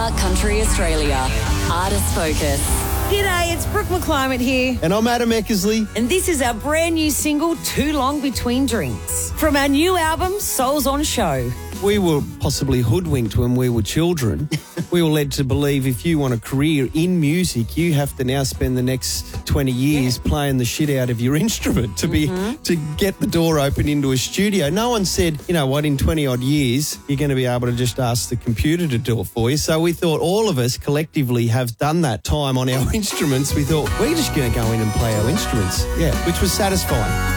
Art Country Australia. Artist Focus. G'day, it's Brooke McClymont here. And I'm Adam Eckersley. And this is our brand new single, Too Long Between Drinks, from our new album, Souls on Show. We were possibly hoodwinked when we were children. We were led to believe if you want a career in music, you have to now spend the next 20 years playing the shit out of your instrument to get the door open into a studio. No one said, you know what, in 20 odd years, you're going to be able to just ask the computer to do it for you. So we thought all of us collectively have done that time on our instruments. We thought we're just going to go in and play our instruments. Yeah, which was satisfying.